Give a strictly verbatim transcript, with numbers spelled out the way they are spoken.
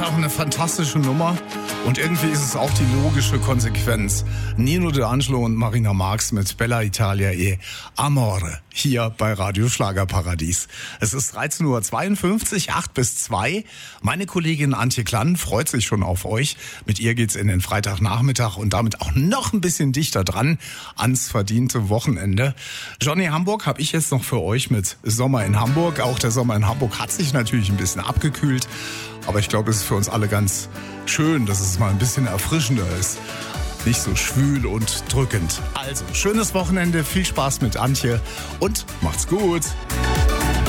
einfach eine fantastische Nummer und irgendwie ist es auch die logische Konsequenz. Nino D'Angelo und Marina Marx mit Bella Italia e Amore hier bei Radio Schlagerparadies. Es ist dreizehn Uhr zweiundfünfzig, acht bis zwei. Meine Kollegin Antje Klann freut sich schon auf euch. Mit ihr geht's in den Freitagnachmittag und damit auch noch ein bisschen dichter dran ans verdiente Wochenende. Johnny Hamburg habe ich jetzt noch für euch mit Sommer in Hamburg. Auch der Sommer in Hamburg hat sich natürlich ein bisschen abgekühlt. Aber ich glaube, es ist für uns alle ganz schön, dass es mal ein bisschen erfrischender ist. Nicht so schwül und drückend. Also, schönes Wochenende, viel Spaß mit Antje und macht's gut.